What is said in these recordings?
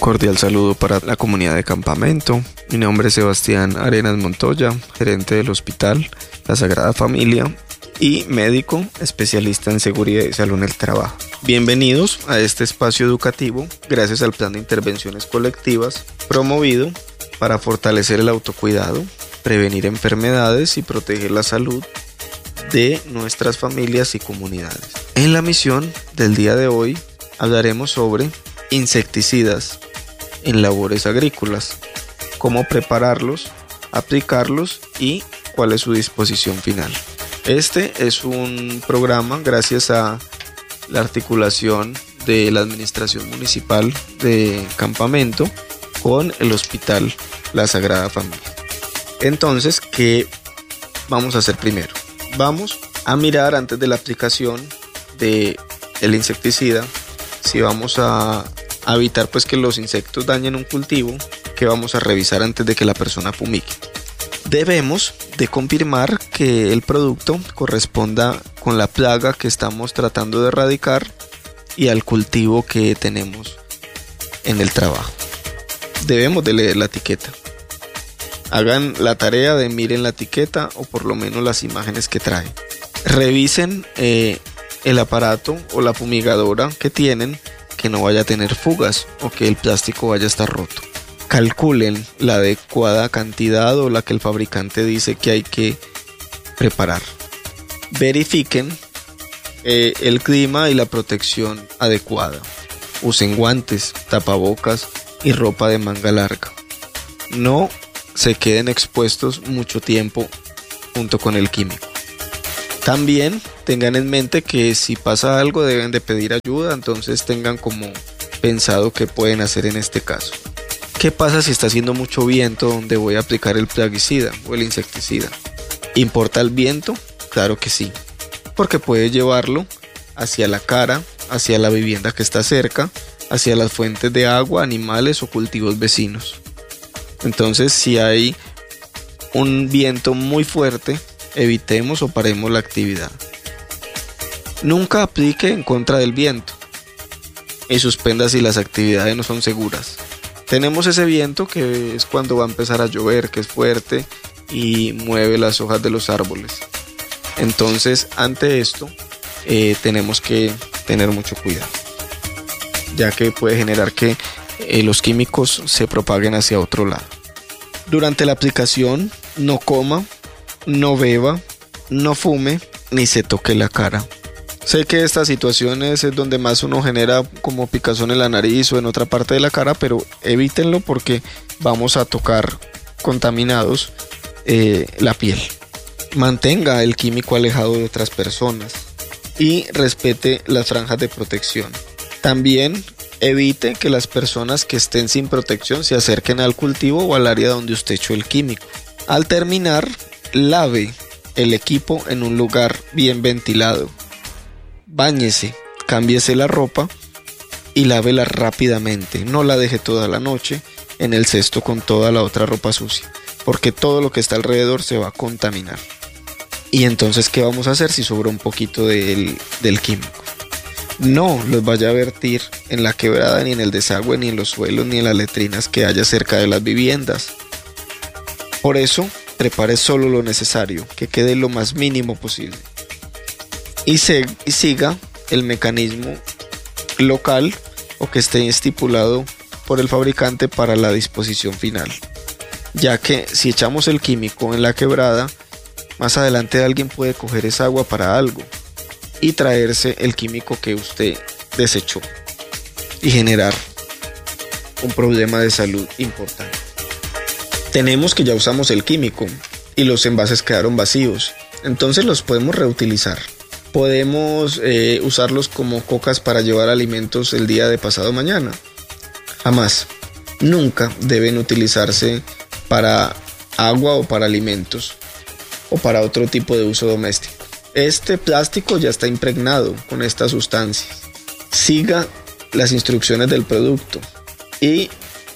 cordial saludo para la comunidad de Campamento. Mi nombre es Sebastián Arenas Montoya, gerente del Hospital La Sagrada Familia y médico especialista en seguridad y salud en el trabajo. Bienvenidos a este espacio educativo gracias al plan de intervenciones colectivas promovido para fortalecer el autocuidado, prevenir enfermedades y proteger la salud de nuestras familias y comunidades. En la misión del día de hoy hablaremos sobre insecticidas en labores agrícolas, cómo prepararlos, aplicarlos y cuál es su disposición final. Este es un programa gracias a la articulación de la Administración Municipal de Campamento con el Hospital La Sagrada Familia. Entonces, ¿qué vamos a hacer primero? Vamos a mirar antes de la aplicación del insecticida si vamos a evitar pues que los insectos dañen un cultivo, que vamos a revisar antes de que la persona fumigue. Debemos de confirmar que el producto corresponda con la plaga que estamos tratando de erradicar y al cultivo que tenemos en el trabajo. Debemos de leer la etiqueta. Hagan la tarea de miren la etiqueta o por lo menos las imágenes que trae. Revisen el aparato o la fumigadora que tienen, que no vaya a tener fugas o que el plástico vaya a estar roto. Calculen la adecuada cantidad o la que el fabricante dice que hay que preparar. Verifiquen el clima y la protección adecuada. Usen guantes, tapabocas y ropa de manga larga. No se queden expuestos mucho tiempo junto con el químico. También tengan en mente que si pasa algo deben de pedir ayuda, entonces tengan como pensado qué pueden hacer en este caso. ¿Qué pasa si está haciendo mucho viento donde voy a aplicar el plaguicida o el insecticida? ¿Importa el viento? Claro que sí, porque puede llevarlo hacia la cara, hacia la vivienda que está cerca, hacia las fuentes de agua, animales o cultivos vecinos. Entonces, si hay un viento muy fuerte, evitemos o paremos la actividad. Nunca aplique en contra del viento y suspenda si las actividades no son seguras. Tenemos ese viento que es cuando va a empezar a llover, que es fuerte y mueve las hojas de los árboles. Entonces, ante esto, tenemos que tener mucho cuidado, ya que puede generar que los químicos se propaguen hacia otro lado. Durante la aplicación, no coma, no beba, no fume, ni se toque la cara. Sé que estas situaciones es donde más uno genera como picazón en la nariz o en otra parte de la cara, pero evítenlo porque vamos a tocar contaminados la piel. Mantenga el químico alejado de otras personas y respete las franjas de protección. También evite que las personas que estén sin protección se acerquen al cultivo o al área donde usted echó el químico. Al terminar, lave el equipo en un lugar bien ventilado. Báñese, cámbiese la ropa y lávela rápidamente. No la deje toda la noche en el cesto con toda la otra ropa sucia, porque todo lo que está alrededor se va a contaminar. Y entonces, ¿qué vamos a hacer si sobra un poquito del químico? No los vaya a vertir en la quebrada, ni en el desagüe, ni en los suelos, ni en las letrinas que haya cerca de las viviendas. Por eso, prepare solo lo necesario, que quede lo más mínimo posible. Y siga el mecanismo local o que esté estipulado por el fabricante para la disposición final. Ya que si echamos el químico en la quebrada, más adelante alguien puede coger esa agua para algo y traerse el químico que usted desechó y generar un problema de salud importante. Tenemos que ya usamos el químico y los envases quedaron vacíos, entonces los podemos reutilizar. Podemos usarlos como cocas para llevar alimentos el día de pasado mañana. Jamás, nunca deben utilizarse para agua o para alimentos o para otro tipo de uso doméstico. Este plástico ya está impregnado con estas sustancias. Siga las instrucciones del producto y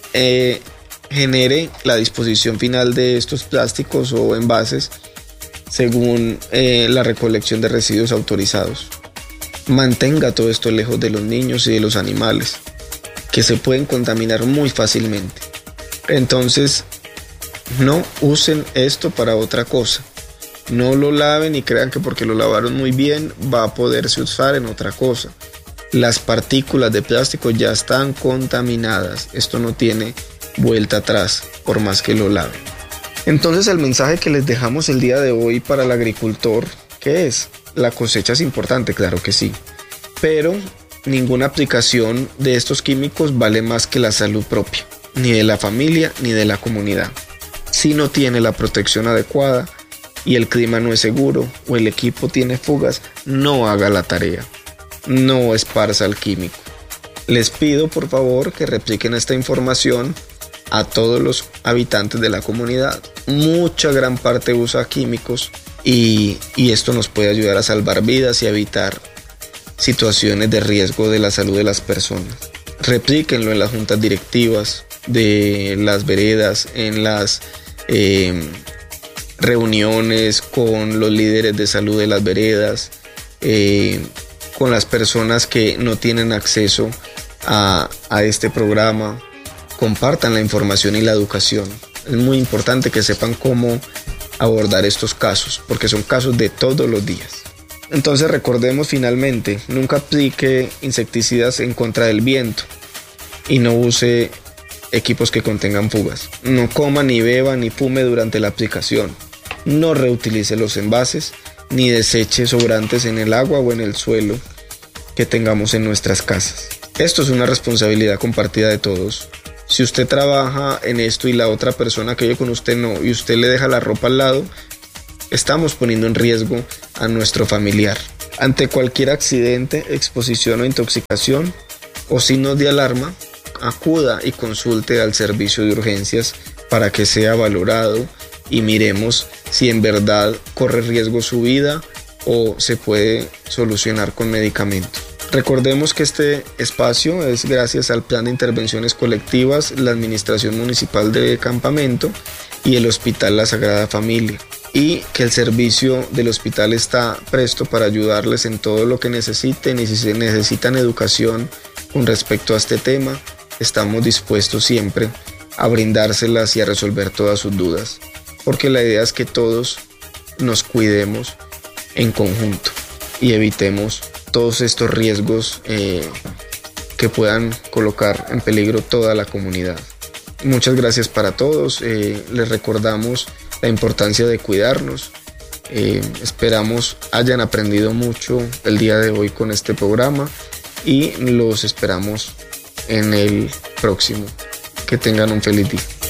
genere la disposición final de estos plásticos o envases según la recolección de residuos autorizados. Mantenga todo esto lejos de los niños y de los animales. que se pueden contaminar muy fácilmente. Entonces, no usen esto para otra cosa. No lo laven y crean que porque lo lavaron muy bien va a poderse usar en otra cosa. Las partículas de plástico ya están contaminadas. Esto no tiene vuelta atrás, por más que lo laven. Entonces, el mensaje que les dejamos el día de hoy para el agricultor, ¿qué es? La cosecha es importante, claro que sí, pero ninguna aplicación de estos químicos vale más que la salud propia, ni de la familia ni de la comunidad. Si no tiene la protección adecuada y el clima no es seguro o el equipo tiene fugas, no haga la tarea, no esparza el químico. Les pido por favor que repliquen esta información a todos los habitantes de la comunidad. Mucha gran parte usa químicos y esto nos puede ayudar a salvar vidas y a evitar situaciones de riesgo de la salud de las personas. Replíquenlo en las juntas directivas de las veredas, en las reuniones con los líderes de salud de las veredas, con las personas que no tienen acceso a este programa. Compartan la información y la educación. Es muy importante que sepan cómo abordar estos casos, porque son casos de todos los días. Entonces recordemos finalmente, nunca aplique insecticidas en contra del viento y no use equipos que contengan fugas. No coma, ni beba, ni fume durante la aplicación. No reutilice los envases, ni deseche sobrantes en el agua o en el suelo que tengamos en nuestras casas. Esto es una responsabilidad compartida de todos. Si usted trabaja en esto y la otra persona que vive con usted no, y usted le deja la ropa al lado, estamos poniendo en riesgo a nuestro familiar. Ante cualquier accidente, exposición o intoxicación o signos de alarma, acuda y consulte al servicio de urgencias para que sea valorado y miremos si en verdad corre riesgo su vida o se puede solucionar con medicamentos. Recordemos que este espacio es gracias al Plan de Intervenciones Colectivas, la Administración Municipal de Campamento y el Hospital La Sagrada Familia, y que el servicio del hospital está presto para ayudarles en todo lo que necesiten, y si necesitan educación con respecto a este tema, estamos dispuestos siempre a brindárselas y a resolver todas sus dudas, porque la idea es que todos nos cuidemos en conjunto y evitemos todos estos riesgos que puedan colocar en peligro toda la comunidad. Muchas gracias para todos. Les recordamos la importancia de cuidarnos. Esperamos hayan aprendido mucho el día de hoy con este programa y los esperamos en el próximo. Que tengan un feliz día.